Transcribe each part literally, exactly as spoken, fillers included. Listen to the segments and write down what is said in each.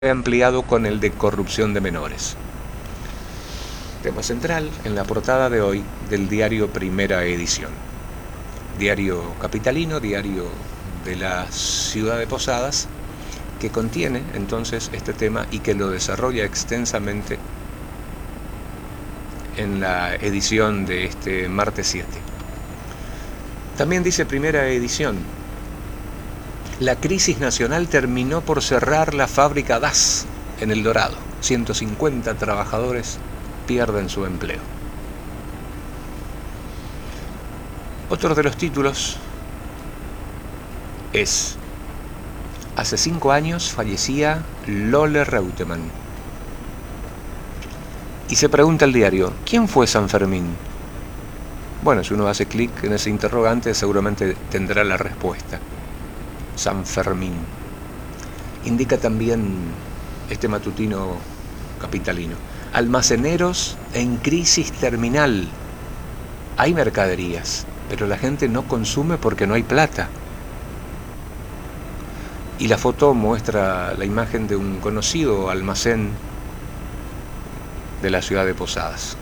ampliado con el de corrupción de menores. Tema central en la portada de hoy del diario Primera Edición. Diario capitalino, diario de la ciudad de Posadas, que contiene entonces este tema y que lo desarrolla extensamente en la edición de este martes siete. También dice Primera Edición: la crisis nacional terminó por cerrar la fábrica D A S en El Dorado. ciento cincuenta trabajadores pierden su empleo. Otro de los títulos es: hace cinco años fallecía Lole Reutemann. Y se pregunta el diario: ¿quién fue San Fermín? Bueno, si uno hace clic en ese interrogante, seguramente tendrá la respuesta. San Fermín. Indica también este matutino capitalino: almaceneros en crisis terminal. Hay mercaderías, pero la gente no consume porque no hay plata. Y la foto muestra la imagen de un conocido almacén de la ciudad de Posadas.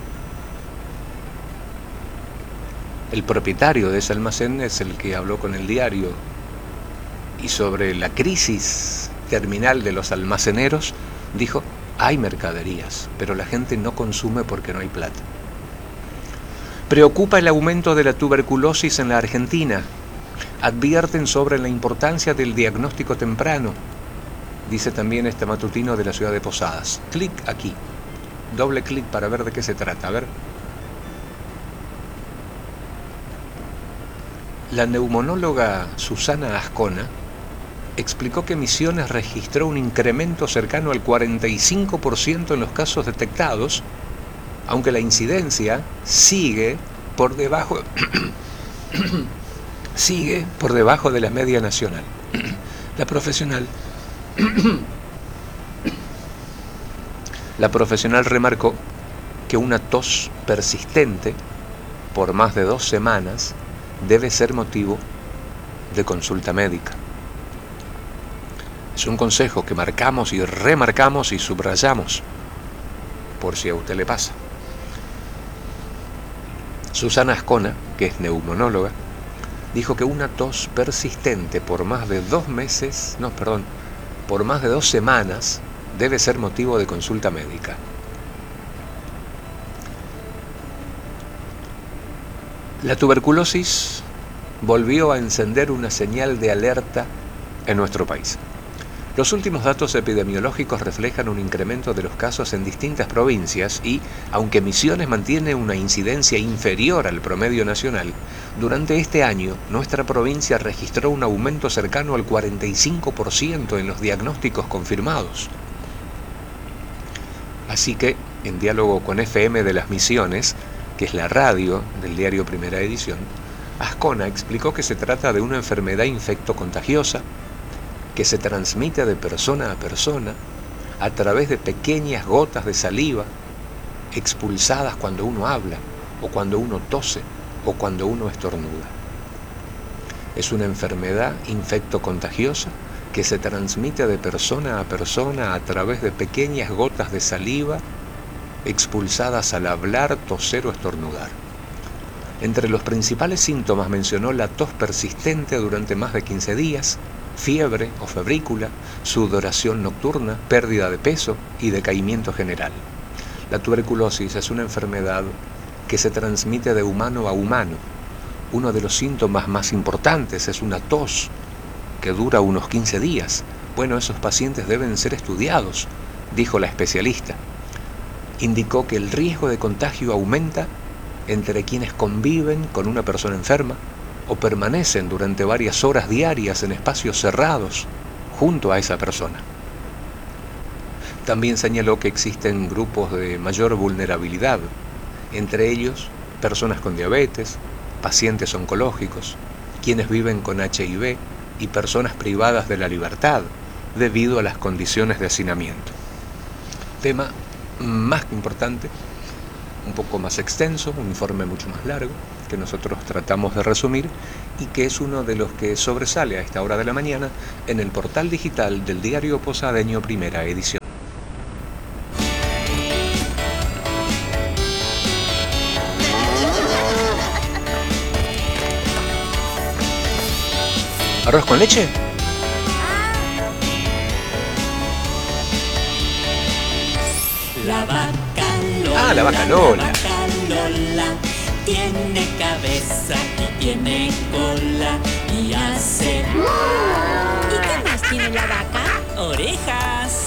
El propietario de ese almacén es el que habló con el diario, y sobre la crisis terminal de los almaceneros dijo: hay mercaderías, pero la gente no consume porque no hay plata. Preocupa el aumento de la tuberculosis en la Argentina. Advierten sobre la importancia del diagnóstico temprano, dice también este matutino de la ciudad de Posadas. Clic aquí, doble clic para ver de qué se trata. A ver. La neumonóloga Susana Ascona explicó que Misiones registró un incremento cercano al cuarenta y cinco por ciento en los casos detectados, aunque la incidencia sigue por debajo sigue por debajo de la media nacional. La profesional la profesional remarcó que una tos persistente por más de dos semanas debe ser motivo de consulta médica. Es un consejo que marcamos y remarcamos y subrayamos, por si a usted le pasa. Susana Ascona, que es neumonóloga, dijo que una tos persistente por más de dos meses, no, perdón, por más de dos semanas debe ser motivo de consulta médica. La tuberculosis volvió a encender una señal de alerta en nuestro país. Los últimos datos epidemiológicos reflejan un incremento de los casos en distintas provincias y, aunque Misiones mantiene una incidencia inferior al promedio nacional, durante este año nuestra provincia registró un aumento cercano al cuarenta y cinco por ciento en los diagnósticos confirmados. Así que, en diálogo con F M de las Misiones, que es la radio del diario Primera Edición, Ascona explicó que se trata de una enfermedad infectocontagiosa que se transmite de persona a persona a través de pequeñas gotas de saliva expulsadas cuando uno habla, o cuando uno tose, o cuando uno estornuda. Es una enfermedad infectocontagiosa que se transmite de persona a persona a través de pequeñas gotas de saliva expulsadas al hablar, toser o estornudar. Entre los principales síntomas mencionó la tos persistente durante más de quince días, fiebre o febrícula, sudoración nocturna, pérdida de peso y decaimiento general. La tuberculosis es una enfermedad que se transmite de humano a humano. Uno de los síntomas más importantes es una tos que dura unos quince días. Bueno, esos pacientes deben ser estudiados, dijo la especialista. Indicó que el riesgo de contagio aumenta entre quienes conviven con una persona enferma o permanecen durante varias horas diarias en espacios cerrados junto a esa persona. También señaló que existen grupos de mayor vulnerabilidad, entre ellos personas con diabetes, pacientes oncológicos, quienes viven con H I V y personas privadas de la libertad debido a las condiciones de hacinamiento. Tema más importante, un poco más extenso, un informe mucho más largo, que nosotros tratamos de resumir y que es uno de los que sobresale a esta hora de la mañana en el portal digital del diario Posadeño Primera Edición. ¿Arroz con leche? La vaca Lola, Ah, la vaca Lola. La vaca Lola tiene cabeza y tiene cola y hace... ¿Y qué más tiene la vaca? ¡Orejas!